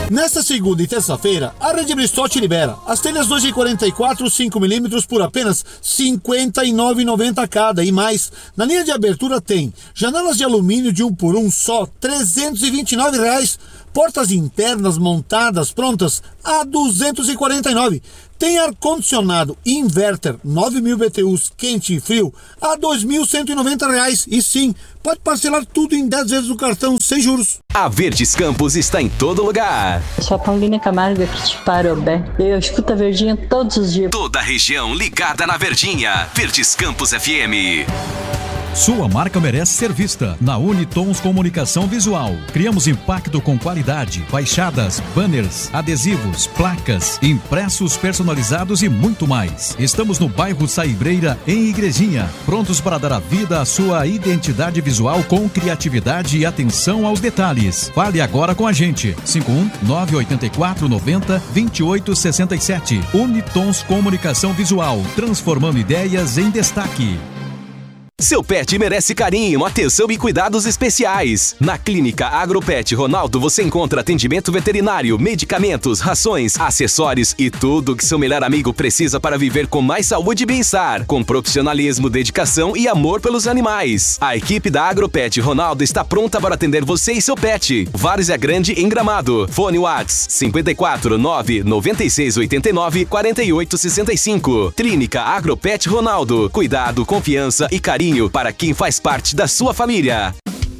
Nesta segunda e terça-feira, a Rede Bristol te libera as telhas 2,44 5mm por apenas R$ 59,90 cada e mais. Na linha de abertura tem janelas de alumínio de 1 por 1 só R$ 329. Portas internas montadas prontas a R$ 249. Tem ar-condicionado inverter 9.000 BTUs quente e frio a R$ 2.190. E sim, pode parcelar tudo em 10 vezes no cartão sem juros. A Verdes Campos está em todo lugar. Eu sou a Paulina Camargo aqui de Parobé. Eu escuto a Verdinha todos os dias. Toda a região ligada na Verdinha. Verdes Campos FM. Sua marca merece ser vista na Unitons Comunicação Visual. Criamos impacto com qualidade, fachadas, banners, adesivos, placas, impressos personalizados e muito mais. Estamos no bairro Saibreira, em Igrejinha, prontos para dar a vida à sua identidade visual com criatividade e atenção aos detalhes. Fale agora com a gente. 51 984 90 28 67. Unitons Comunicação Visual, transformando ideias em destaque. Seu pet merece carinho, atenção e cuidados especiais. Na Clínica Agropet Ronaldo você encontra atendimento veterinário, medicamentos, rações, acessórios e tudo que seu melhor amigo precisa para viver com mais saúde e bem-estar, com profissionalismo, dedicação e amor pelos animais. A equipe da Agropet Ronaldo está pronta para atender você e seu pet. Várzea Grande em Gramado. Fone Whats 54 9 96 89 48 65. Clínica Agropet Ronaldo. Cuidado, confiança e carinho para quem faz parte da sua família.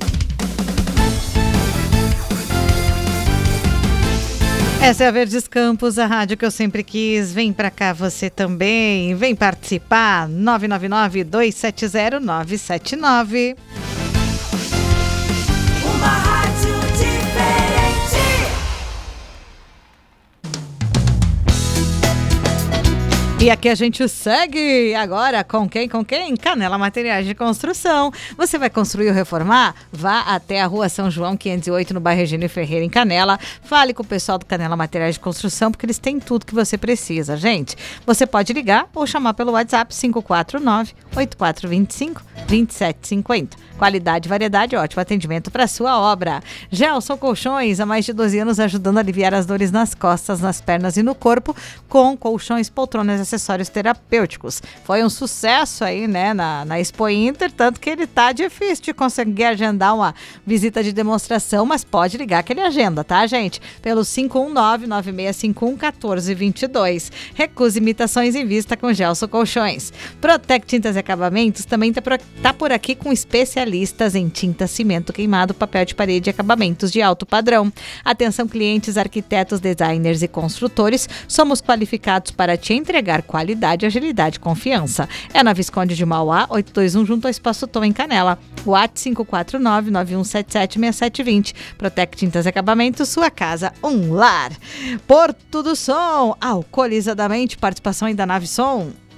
Essa é a Verdes Campos, a rádio que eu sempre quis. Vem pra cá você também, vem participar. 999-270-979. Uma rádio diferente. E aqui a gente segue agora com quem? Canela Materiais de Construção. Você vai construir ou reformar? Vá até a Rua São João 508 no bairro Regina Ferreira, em Canela. Fale com o pessoal do Canela Materiais de Construção, porque eles têm tudo que você precisa, gente. Você pode ligar ou chamar pelo WhatsApp 549-8425-2750. Qualidade, variedade, ótimo atendimento para sua obra. Gelson Colchões, há mais de 12 anos ajudando a aliviar as dores nas costas, nas pernas e no corpo com colchões, poltronas e acessórios terapêuticos. Foi um sucesso aí, né, na Expo Inter, tanto que ele tá difícil de conseguir agendar uma visita de demonstração, mas pode ligar que ele agenda, tá, gente? Pelo 519-9651-1422. Recuse imitações em vista com Gelson Colchões. Protec Tintas e Acabamentos também tá por aqui com especialistas em tinta, cimento queimado, papel de parede e acabamentos de alto padrão. Atenção clientes, arquitetos, designers e construtores, somos qualificados para te entregar qualidade, agilidade e confiança. É na Visconde de Mauá, 821, junto ao Espaço Tom, em Canela. WhatsApp 549-9177-6720. Protec Tintas e Acabamentos, sua casa, um lar. Porto do Som, alcoolizadamente, participação aí da Nave Som.